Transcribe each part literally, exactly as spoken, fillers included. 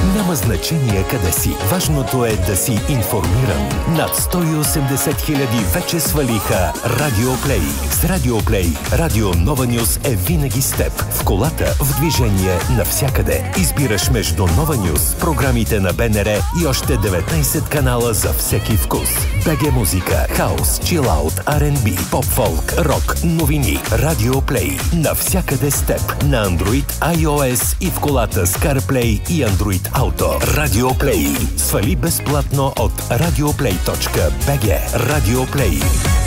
Няма значение къде си. Важното е да си информиран. Над сто и осемдесет хиляди вече свалиха Радио Плей. С Радио Плей, Радио Нова Нюз е винаги с теб. В колата, в движение, навсякъде. Избираш между Нова Нюз, програмите на БНР и още деветнайсет канала за всеки вкус. БГ музика, хаус, чилаут, Ар енд Би, поп-фолк, рок, новини. Радио Плей. Навсякъде с теб. На Android, iOS и в колата с CarPlay и Android Auto. Радио Плей. Свали безплатно от радиоплей точка би джи. Радио Плей.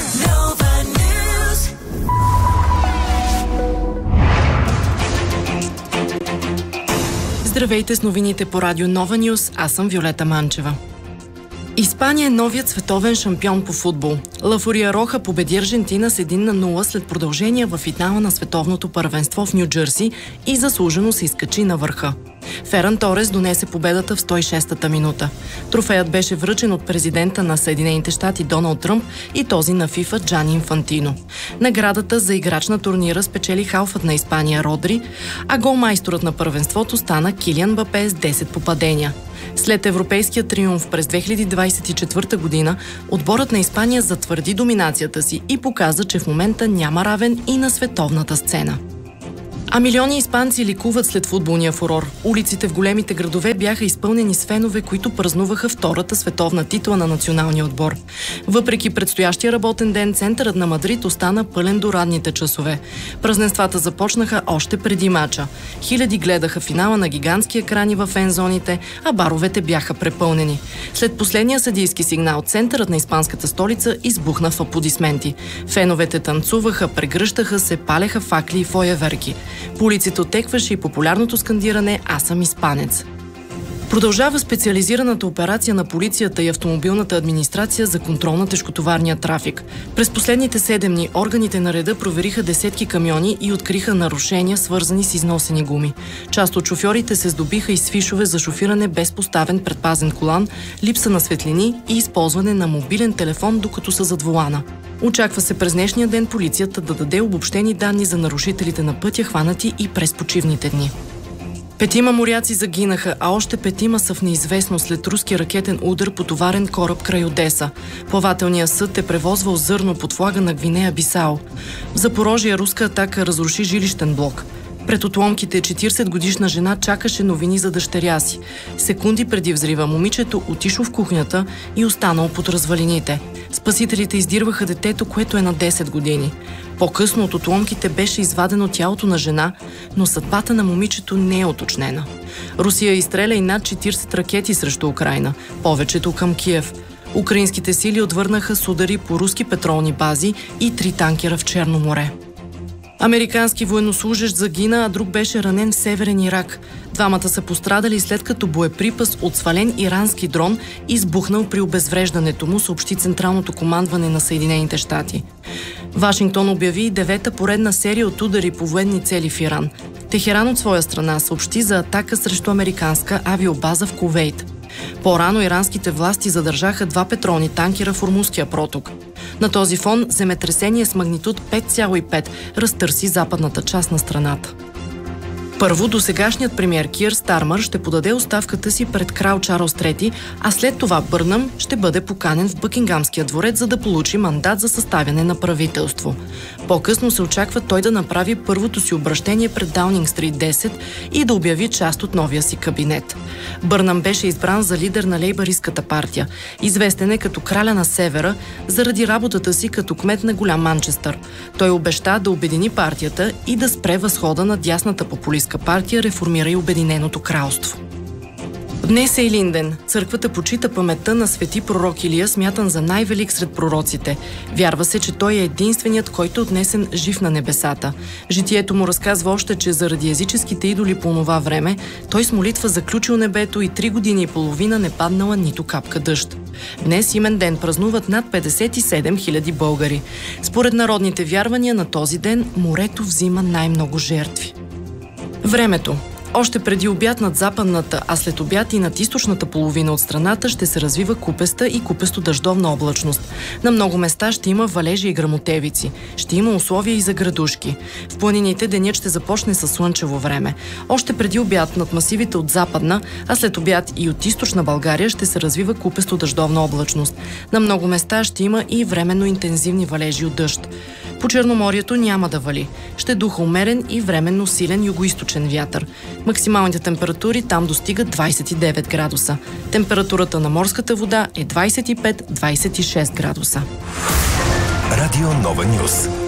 Здравейте с новините по Радио Нова Нюз, аз съм Виолета Манчева. Испания е новият световен шампион по футбол. Ла Фуриароха победи Аржентина с един на нула след продължение във финала на световното първенство в Ню Джърси и заслужено се изкачи на върха. Феран Торес донесе победата в сто и шестата минута. Трофеят беше връчен от президента на Съединените щати Доналд Тръмп и този на ФИФА Джани Инфантино. Наградата за играч на турнира спечели халфът на Испания Родри, а голмайсторът на първенството стана Килиан Мбапе с десет попадения. След европейския триумф през две хиляди двадесет и четвърта година, отборът на Испания затвърди доминацията си и показа, че в момента няма равен и на световната сцена. А милиони испанци ликуват след футболния фурор. Улиците в големите градове бяха изпълнени с фенове, които празнуваха втората световна титла на националния отбор. Въпреки предстоящия работен ден, центърът на Мадрид остана пълен до ранните часове. Празненствата започнаха още преди мача. Хиляди гледаха финала на гигантски екрани във фензоните, а баровете бяха препълнени. След последния съдийски сигнал, центърът на испанската столица избухна в аплодисменти. Феновете танцуваха, прегръщаха се, палеха факли и фойерверки. По улиците отекваше и популярното скандиране «Аз съм испанец». Продължава специализираната операция на полицията и автомобилната администрация за контрол на тежкотоварния трафик. През последните седем дни органите на реда провериха десетки камиони и откриха нарушения, свързани с износени гуми. Част от шофьорите се здобиха и с фишове за шофиране без поставен предпазен колан, липса на светлини и използване на мобилен телефон, докато са зад волана. Очаква се през днешния ден полицията да даде обобщени данни за нарушителите на пътя, хванати и през почивните дни. Петима моряци загинаха, а още петима са в неизвестно след руски ракетен удар по товарен кораб край Одеса. Плавателният съд е превозвал зърно под флага на Гвинея Бисао. В Запорожие руска атака разруши жилищен блок. Пред отломките четиридесетгодишна жена чакаше новини за дъщеря си. Секунди преди взрива момичето отишло в кухнята и останало под развалините. Спасителите издирваха детето, което е на десет години. По-късно от отломките беше извадено тялото на жена, но съдбата на момичето не е уточнена. Русия изстреля и над четиридесет ракети срещу Украйна, повечето към Киев. Украинските сили отвърнаха с удари по руски петролни бази и три танкера в Черно море. Американски военнослужещ загина, а друг беше ранен в Северен Ирак. Двамата са пострадали след като боеприпас от свален ирански дрон избухнал при обезвреждането му, съобщи Централното командване на Съединените щати. Вашингтон обяви девета поредна серия от удари по военни цели в Иран. Техеран от своя страна съобщи за атака срещу американска авиобаза в Кувейт. По-рано иранските власти задържаха два петролни танкера в Ормузския проток. На този фон земетресение с магнитуд пет цяло и пет разтърси западната част на страната. Първо, досегашният премиер Кир Стармър ще подаде оставката си пред крал Чарлз трети, а след това Бърнъм ще бъде поканен в Бъкингамския дворец, за да получи мандат за съставяне на правителство. По-късно се очаква той да направи първото си обращение пред Даунинг Стрит десет и да обяви част от новия си кабинет. Бърнъм беше избран за лидер на лейбъристската партия. Известен е като краля на Севера заради работата си като кмет на Голям Манчестър. Той обеща да обедини партията и да спре възхода на дясната популистка партия Реформира и Обединеното кралство. Днес е Илинден. Църквата почита паметта на свети пророк Илия, смятан за най-велик сред пророците. Вярва се, че той е единственият, който е отнесен жив на небесата. Житието му разказва още, че заради езическите идоли по това време, той с молитва заключил небето и три години и половина не паднала нито капка дъжд. Днес имен ден празнуват над петдесет и седем хиляди българи. Според народните вярвания на този ден морето взима най-много жертви. Времето. Още преди обяд над западната, а след обяд и над източната половина от страната ще се развива купеста и купесто-дъждовна облачност. На много места ще има валежи и гръмотевици. Ще има условия и за градушки. В планините денят ще започне със слънчево време. Още преди обяд над масивите от западна, а след обяд и от източна България ще се развива купесто-дъждовна облачност. На много места ще има и временно интензивни валежи от дъжд. По Черноморието няма да вали. Ще духа умерен и временно силен югоизточен вятър. Максималните температури там достигат двайсет и девет градуса. Температурата на морската вода е двайсет и пет до двайсет и шест градуса. Радио Нова Нюс.